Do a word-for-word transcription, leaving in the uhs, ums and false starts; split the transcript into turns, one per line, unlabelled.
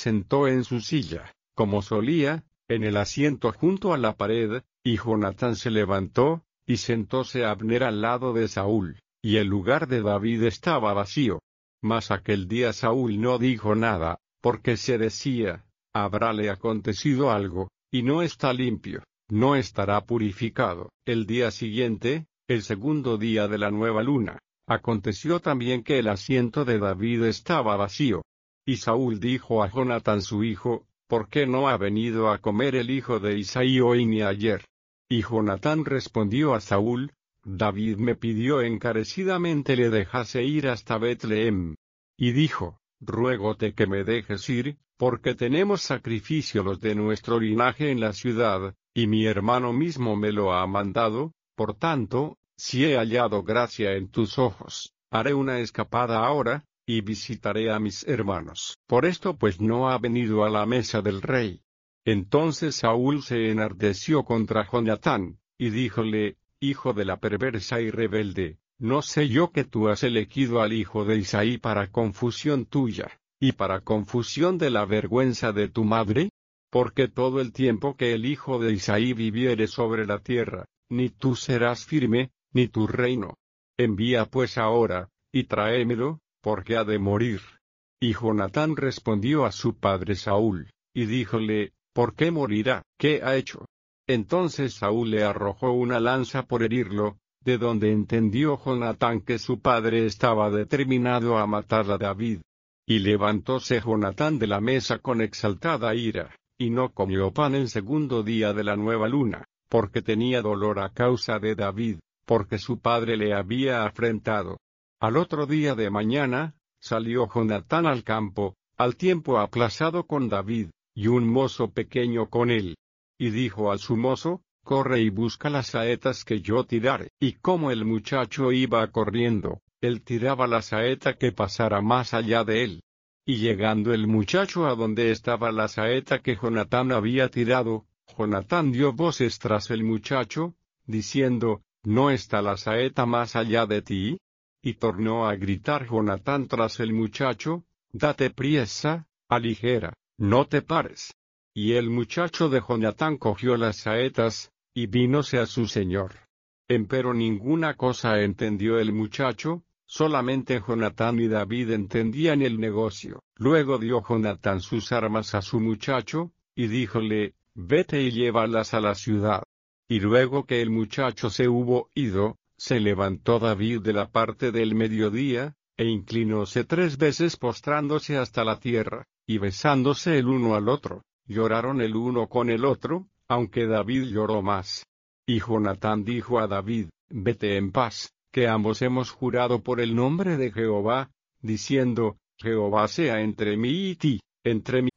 sentó en su silla, como solía, en el asiento junto a la pared, y Jonatán se levantó, y sentóse Abner al lado de Saúl, y el lugar de David estaba vacío. Mas aquel día Saúl no dijo nada, porque se decía, habrále acontecido algo, y no está limpio, no estará purificado. El día siguiente, el segundo día de la nueva luna, aconteció también que el asiento de David estaba vacío. Y Saúl dijo a Jonatán su hijo, ¿por qué no ha venido a comer el hijo de Isaí hoy ni ayer? Y Jonatán respondió a Saúl, David me pidió encarecidamente le dejase ir hasta Betlehem. Y dijo, ruégote que me dejes ir, porque tenemos sacrificio los de nuestro linaje en la ciudad, y mi hermano mismo me lo ha mandado, por tanto, si he hallado gracia en tus ojos, haré una escapada ahora, y visitaré a mis hermanos. Por esto pues no ha venido a la mesa del rey. Entonces Saúl se enardeció contra Jonatán, y díjole, hijo de la perversa y rebelde, ¿no sé yo que tú has elegido al hijo de Isaí para confusión tuya, y para confusión de la vergüenza de tu madre? Porque todo el tiempo que el hijo de Isaí viviere sobre la tierra, ni tú serás firme, ni tu reino. Envía pues ahora, y tráemelo, porque ha de morir. Y Jonatán respondió a su padre Saúl, y díjole, ¿por qué morirá? ¿Qué ha hecho? Entonces Saúl le arrojó una lanza por herirlo, de donde entendió Jonatán que su padre estaba determinado a matar a David. Y levantóse Jonatán de la mesa con exaltada ira, y no comió pan el segundo día de la nueva luna, porque tenía dolor a causa de David, porque su padre le había afrentado. Al otro día de mañana, salió Jonatán al campo, al tiempo aplazado con David, y un mozo pequeño con él. Y dijo a su mozo, corre y busca las saetas que yo tirare. Y como el muchacho iba corriendo, él tiraba la saeta que pasara más allá de él. Y llegando el muchacho a donde estaba la saeta que Jonatán había tirado, Jonatán dio voces tras el muchacho, diciendo, ¿no está la saeta más allá de ti? Y tornó a gritar Jonatán tras el muchacho, date priesa, aligera, no te pares. Y el muchacho de Jonatán cogió las saetas, y vínose a su señor. Empero ninguna cosa entendió el muchacho, solamente Jonatán y David entendían el negocio. Luego dio Jonatán sus armas a su muchacho, y díjole, vete y llévalas a la ciudad. Y luego que el muchacho se hubo ido, se levantó David de la parte del mediodía, e inclinóse tres veces postrándose hasta la tierra, y besándose el uno al otro, lloraron el uno con el otro, aunque David lloró más. Y Jonatán dijo a David, vete en paz, que ambos hemos jurado por el nombre de Jehová, diciendo, Jehová sea entre mí y ti, entre